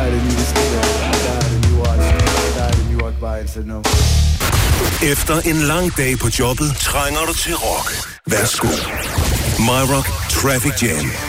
died and you were there. I died and you watched. I died and you walked by and said no. Efter en lang dag på jobbet, trænger du til rock. Værsgo. My Rock Traffic Jam.